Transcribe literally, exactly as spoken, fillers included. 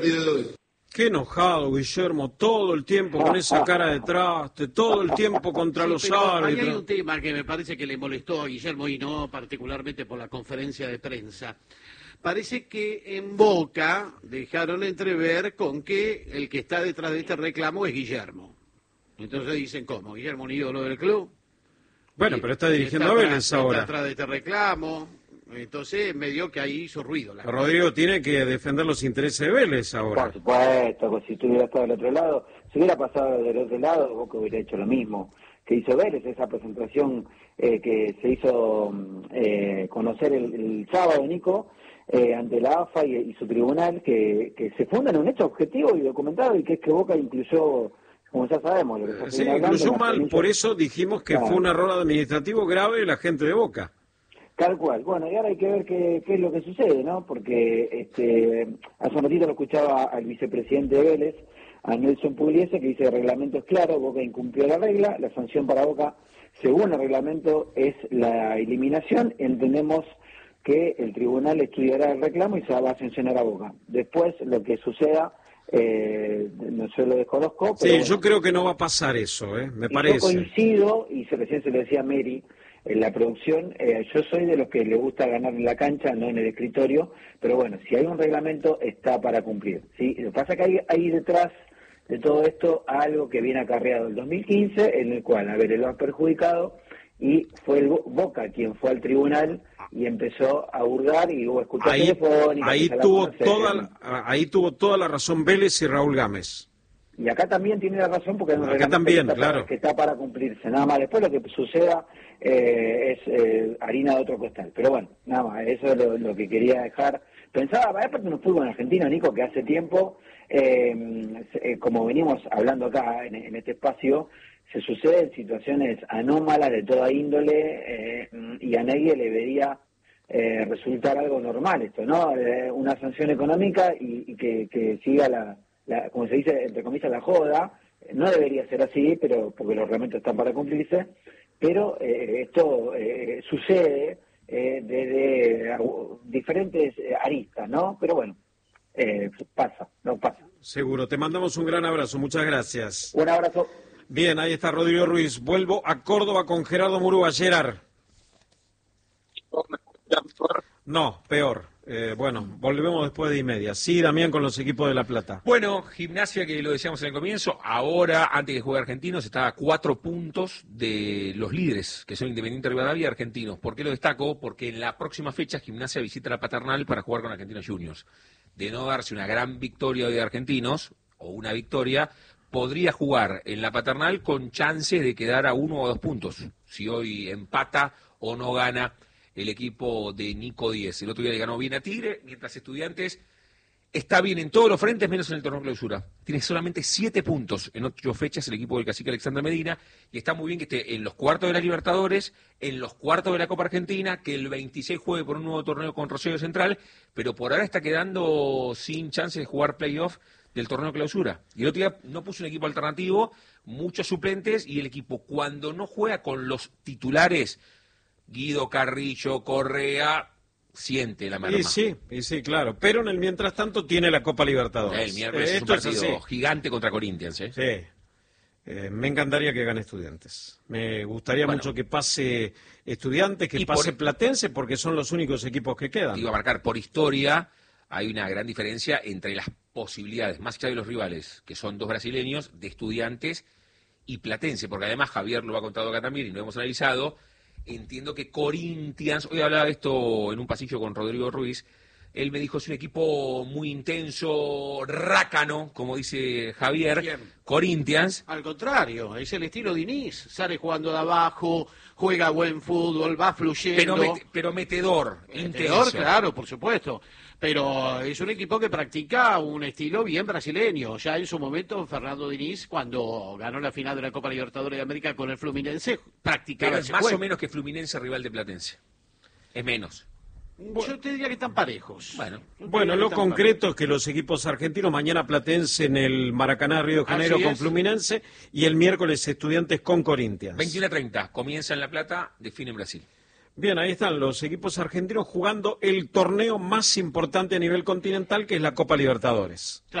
Qué enojado, Guillermo, todo el tiempo con esa cara de traste, todo el tiempo contra sí, los pero árbitros. ahí hay un tema que me parece que le molestó a Guillermo y no particularmente por la conferencia de prensa. Parece que en Boca dejaron entrever con que el que está detrás de este reclamo es Guillermo. Entonces dicen, ¿cómo? ¿Guillermo un ídolo del club? Bueno, Y, pero está dirigiendo está a Vélez atrás, ahora. Está atrás de este reclamo. Entonces me dio que ahí hizo ruido. La Rodrigo tiene que defender los intereses de Vélez ahora. Por supuesto, pues si estuviera estado del otro lado, si hubiera pasado del otro lado, Boca hubiera hecho lo mismo que hizo Vélez, esa presentación eh, que se hizo eh, conocer el, el sábado, Nico, eh, ante la A F A y, y su tribunal, que, que se funda en un hecho objetivo y documentado, y que es que Boca incluyó, como ya sabemos, lo que Sí, incluyó mal, por eso dijimos que claro. fue un error administrativo grave de la gente de Boca. Tal cual. Bueno, y ahora hay que ver qué, qué es lo que sucede, ¿no? Porque este, hace un ratito lo escuchaba al vicepresidente de Vélez, a Nelson Pugliese, que dice que el reglamento es claro, Boca incumplió la regla, la sanción para Boca, según el reglamento, es la eliminación. Entendemos que el tribunal estudiará el reclamo y se va a sancionar a Boca. Después, lo que suceda, eh, no sé, lo desconozco. Sí, pero bueno, yo creo que no va a pasar eso, ¿eh? Me y parece. yo coincido, y se, recién se lo decía a Mary, en la producción, eh, yo soy de los que le gusta ganar en la cancha, no en el escritorio, pero bueno, si hay un reglamento, está para cumplir, ¿sí? Lo que pasa es que hay, hay detrás de todo esto algo que viene acarreado el dos mil quince, en el cual, a ver, lo ha perjudicado, y fue el Boca quien fue al tribunal y empezó a hurgar y hubo escuchas ahí, telefónicas. ahí tuvo toda la, ahí tuvo toda la razón Vélez y Raúl Gámez. Y acá también tiene la razón porque es un acá reglamento también, que, está claro. para, que está para cumplirse. Nada más, después lo que suceda eh, es eh, harina de otro costal. Pero bueno, nada más, eso es lo, lo que quería dejar. Pensaba, aparte de un fútbol argentino, Nico, que hace tiempo, eh, eh, como venimos hablando acá en, en este espacio, se suceden situaciones anómalas de toda índole eh, y a nadie le debería eh, resultar algo normal esto, ¿no? Eh, una sanción económica y, y que, que siga la... La, como se dice, entre comillas, la joda, no debería ser así, pero porque los reglamentos están para cumplirse, pero eh, esto eh, sucede eh, desde uh, diferentes eh, aristas, ¿no? Pero bueno, eh, pasa, no pasa. Seguro, te mandamos un gran abrazo, muchas gracias. Un abrazo. Bien, ahí está Rodrigo Ruiz. Vuelvo a Córdoba con Gerardo Murúa. Gerard. No, peor. Eh, bueno, volvemos después de y media. Sí, Damián, con los equipos de La Plata. Bueno, Gimnasia, que lo decíamos en el comienzo, ahora, antes que juegue Argentinos, está a cuatro puntos de los líderes, que son Independiente Rivadavia y Argentinos. ¿Por qué lo destaco? Porque en la próxima fecha Gimnasia visita la Paternal para jugar con Argentinos Juniors. De no darse una gran victoria de Argentinos, o una victoria, podría jugar en la Paternal con chances de quedar a uno o dos puntos, si hoy empata o no gana el equipo de Nico Díez. El otro día le ganó bien a Tigre, mientras Estudiantes está bien en todos los frentes, menos en el torneo clausura. Tiene solamente siete puntos en ocho fechas el equipo del cacique Alexander Medina, y está muy bien que esté en los cuartos de la Libertadores, en los cuartos de la Copa Argentina, que el veintiséis juegue por un nuevo torneo con Rosario Central, pero por ahora está quedando sin chance de jugar playoff del torneo clausura. Y el otro día no puso un equipo alternativo, muchos suplentes, y el equipo cuando no juega con los titulares, Guido, Carrillo, Correa, siente la merma. Y sí, y sí, claro. Pero en el mientras tanto tiene la Copa Libertadores. El miércoles eh, es un esto partido es gigante contra Corinthians, ¿eh? Sí. Eh, me encantaría que gane Estudiantes. Me gustaría bueno, mucho que pase Estudiantes, que pase por... Platense, porque son los únicos equipos que quedan. Te iba a marcar, por historia, hay una gran diferencia entre las posibilidades, más allá de los rivales, que son dos brasileños, de Estudiantes y Platense, porque además Javier lo ha contado acá también y lo hemos analizado. Entiendo que Corinthians, hoy hablaba de esto en un pasillo con Rodrigo Ruiz, él me dijo, es un equipo muy intenso, rácano, como dice Javier. Bien. Corinthians. Al contrario, es el estilo Diniz, sale jugando de abajo, juega buen fútbol, va fluyendo. Pero, met, pero metedor, metedor, intenso. Claro, por supuesto. Pero es un equipo que practica un estilo bien brasileño. Ya en su momento, Fernando Diniz, cuando ganó la final de la Copa Libertadores de América con el Fluminense, practicaba Pero es ese más juego. o menos que Fluminense rival de Platense. Es menos. Yo te diría que están parejos. Bueno, bueno lo concreto parejos. Es que los equipos argentinos, mañana Platense en el Maracaná, Río de Janeiro, Así con es. Fluminense, y el miércoles Estudiantes con Corinthians. veintiuno a treinta, comienza en La Plata, define en Brasil. Bien, ahí están los equipos argentinos jugando el torneo más importante a nivel continental, que es la Copa Libertadores.